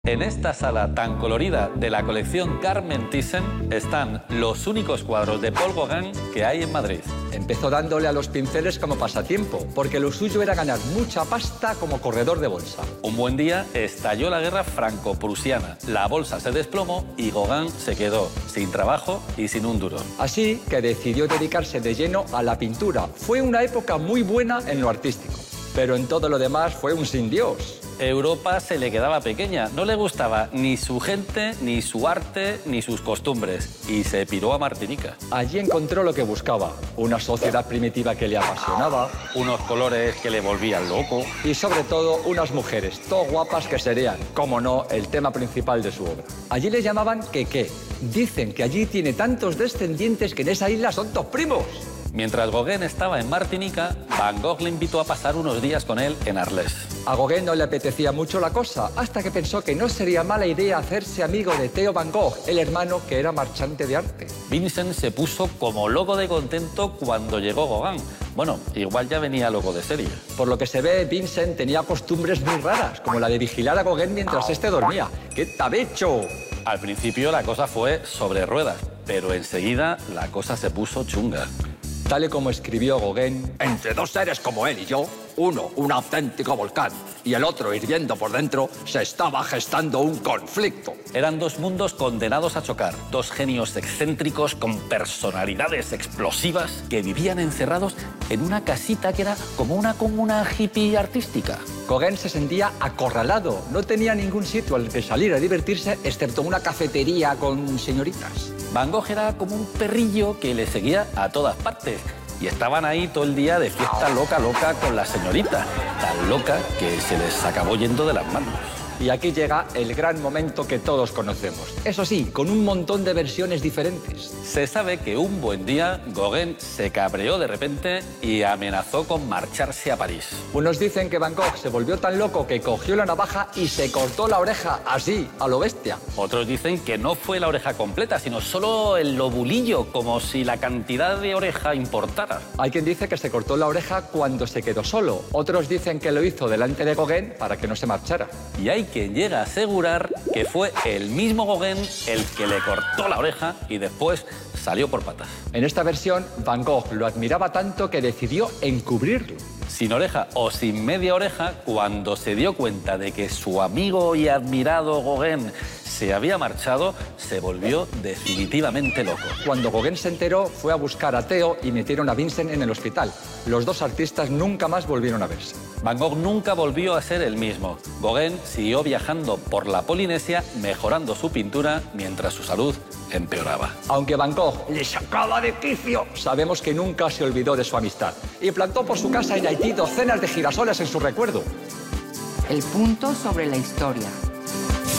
En esta sala tan colorida de la colección Carmen Thyssen están los únicos cuadros de Paul Gauguin que hay en Madrid. Empezó dándole a los pinceles como pasatiempo, porque lo suyo era ganar mucha pasta como corredor de bolsa. Un buen día estalló la guerra franco-prusiana, la bolsa se desplomó y Gauguin se quedó sin trabajo y sin un duro. Así que decidió dedicarse de lleno a la pintura. Fue una época muy buena en lo artístico, pero en todo lo demás fue un sin Dios. Europa se le quedaba pequeña, no le gustaba ni su gente, ni su arte, ni sus costumbres, y se piró a Martinica. Allí encontró lo que buscaba, una sociedad primitiva que le apasionaba, Unos colores que le volvían loco. y sobre todo unas mujeres, todo guapas que serían, como no, el tema principal de su obra. Allí le llamaban Quequé. Dicen que allí tiene tantos descendientes que en esa isla son todos primos. Mientras Gauguin estaba en Martinica, Van Gogh le invitó a pasar unos días con él en Arles. A Gauguin no le apetecía mucho la cosa, hasta que pensó que no sería mala idea hacerse amigo de Theo Van Gogh, el hermano que era marchante de arte. Vincent se puso como loco de contento cuando llegó Gauguin. Bueno, igual ya venía loco de serie. Por lo que se ve, Vincent tenía costumbres muy raras, como la de vigilar a Gauguin mientras éste dormía. ¡Qué tabecho! Al principio la cosa fue sobre ruedas, pero enseguida la cosa se puso chunga. Tal y como escribió Gauguin, Entre dos seres como él y yo, uno un auténtico volcán y el otro hirviendo por dentro, se estaba gestando un conflicto. Eran dos mundos condenados a chocar, dos genios excéntricos con personalidades explosivas que vivían encerrados en una casita que era como una comuna hippie artística. Gauguin se sentía acorralado. No tenía ningún sitio al que salir a divertirse, excepto una cafetería con señoritas. Van Gogh era como un perrillo que le seguía a todas partes. Y estaban ahí todo el día de fiesta loca con la señorita. Tan loca que se les acabó yendo de las manos. Y aquí llega el gran momento que todos conocemos. Eso sí, con un montón de versiones diferentes. Se sabe que un buen día Gauguin se cabreó de repente y amenazó con marcharse a París. Unos dicen que Van Gogh se volvió tan loco que cogió la navaja y se cortó la oreja, así, a lo bestia. Otros dicen que no fue la oreja completa, sino solo el lobulillo, como si la cantidad de oreja importara. Hay quien dice que se cortó la oreja cuando se quedó solo. Otros dicen que lo hizo delante de Gauguin para que no se marchara. Y hay quien llega a asegurar que fue el mismo Gauguin el que le cortó la oreja y después salió por patas. En esta versión, Van Gogh lo admiraba tanto que decidió encubrirlo. Sin oreja o sin media oreja, cuando se dio cuenta de que su amigo y admirado Gauguin se había marchado, se volvió definitivamente loco. Cuando Gauguin se enteró, fue a buscar a Theo y metieron a Vincent en el hospital. Los dos artistas nunca más volvieron a verse. Van Gogh nunca volvió a ser el mismo. Gauguin siguió viajando por la Polinesia, mejorando su pintura mientras su salud empeoraba. Aunque Van Gogh le sacaba de quicio, sabemos que nunca se olvidó de su amistad y plantó por su casa en Haití docenas de girasoles en su recuerdo. El punto sobre la historia.